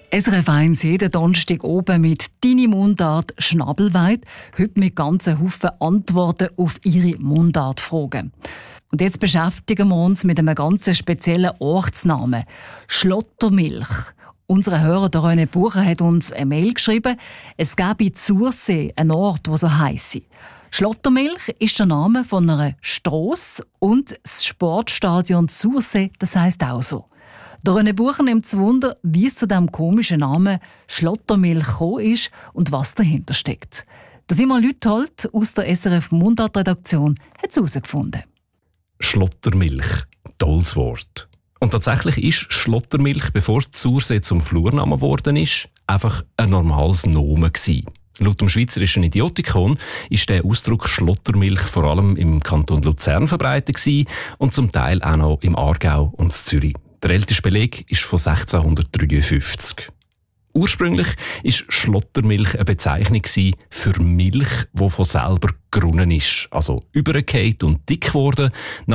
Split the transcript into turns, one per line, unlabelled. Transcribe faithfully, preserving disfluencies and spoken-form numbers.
S R F eins jeden Donnerstag oben mit «Deine Mundart Schnabelweit». Heute mit ganzen Haufen Antworten auf Ihre Mundartfragen. Und jetzt beschäftigen wir uns mit einem ganz speziellen Ortsnamen. Schlottermilch. Unser Hörer der René Bucher hat uns eine Mail geschrieben. Es gäbe in Zursee einen Ort, der so heisse. Schlottermilch ist der Name von einer Strasse und das Sportstadion Zursee, das heisst auch so. Der René Bucher nimmt es Wunder, wie es zu diesem komischen Namen Schlottermilch gekommen ist und was dahinter steckt. Der Simon Lüthold aus der S R F Mundart-Redaktion hat es herausgefunden.
Schlottermilch, tolles Wort. Und tatsächlich ist Schlottermilch, bevor es Zursee zum Flurnamen geworden ist, einfach ein normales Nomen gewesen. Laut dem Schweizerischen Idiotikon ist der Ausdruck Schlottermilch vor allem im Kanton Luzern verbreitet gewesen und zum Teil auch noch im Aargau und in Zürich. Der älteste Beleg ist von sechzehnhundertdreiundfünfzig. Ursprünglich war Schlottermilch eine Bezeichnung für Milch, die von selber gerunnen ist, also übergefallen und dick geworden,